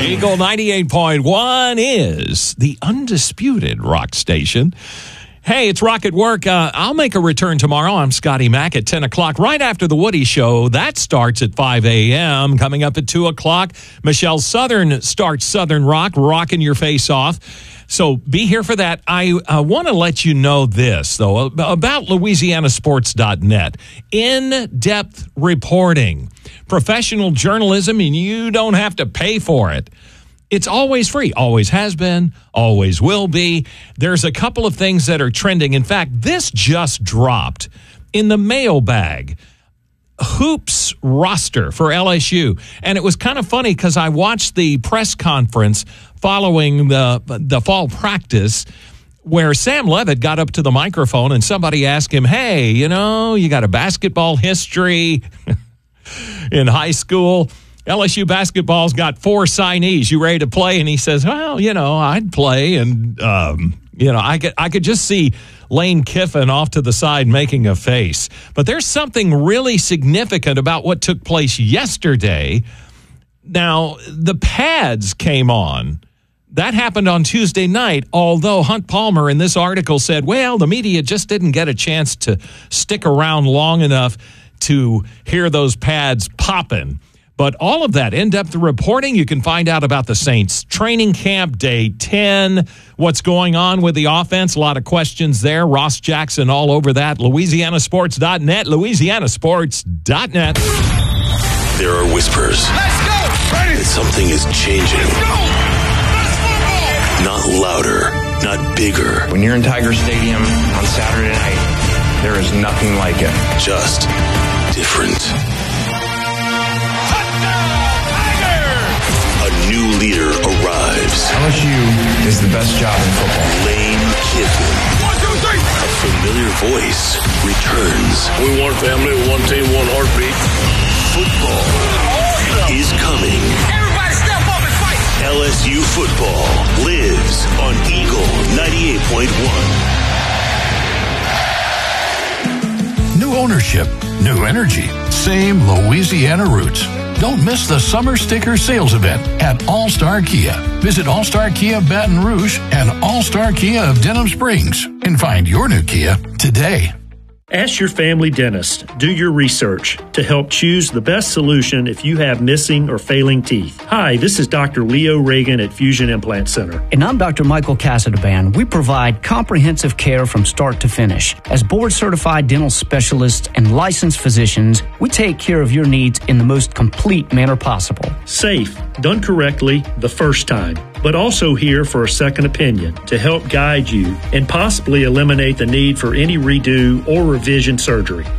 Eagle 98.1 is the undisputed rock station. Hey, it's Rock at Work. I'll make a return tomorrow. I'm Scotty Mack at 10 o'clock, right after the Woody Show. That starts at 5 a.m. Coming up at 2 o'clock, Michelle Southern starts Southern Rock, rocking your face off. So be here for that. I want to let you know this, though, about LouisianaSports.net. In-depth reporting, professional journalism, and you don't have to pay for it. It's always free, always has been, always will be. There's a couple of things that are trending. In fact, this just dropped in the mailbag. Hoops roster for LSU. And it was kind of funny because I watched the press conference following the fall practice where Sam Levitt got up to the microphone and somebody asked him, hey, you know, you got a basketball history in high school. LSU basketball's got 4 signees. You ready to play? And he says, well, you know, I'd play. And, you know, I could just see Lane Kiffin off to the side making a face. But there's something really significant about what took place yesterday. Now, the pads came on. That happened on Tuesday night, although Hunt Palmer in this article said, well, the media just didn't get a chance to stick around long enough to hear those pads popping. But all of that in-depth reporting, you can find out about the Saints training camp, day 10, what's going on with the offense. A lot of questions there. Ross Jackson all over that. LouisianaSports.net, LouisianaSports.net. There are whispers. Let's go! Ready? That something is changing. Let's go! Let's football! Not louder, not bigger. When you're in Tiger Stadium on Saturday night, there is nothing like it. Just different. A new leader arrives. LSU is the best job in football. Lane Kiffin. 1, 2, 3. A familiar voice returns. We one family, one team, one heartbeat. Football is coming. Everybody step up and fight. LSU football lives on Eagle 98.1. New ownership, new energy, same Louisiana roots. Don't miss the Summer Sticker Sales Event at All-Star Kia. Visit All-Star Kia Baton Rouge and All-Star Kia of Denham Springs and find your new Kia today. Ask your family dentist. Do your research to help choose the best solution if you have missing or failing teeth. Hi, this is Dr. Leo Reagan at Fusion Implant Center. And I'm Dr. Michael Casadaband. We provide comprehensive care from start to finish. As board-certified dental specialists and licensed physicians, we take care of your needs in the most complete manner possible. Safe, done correctly the first time, but also here for a second opinion to help guide you and possibly eliminate the need for any redo or revision surgery.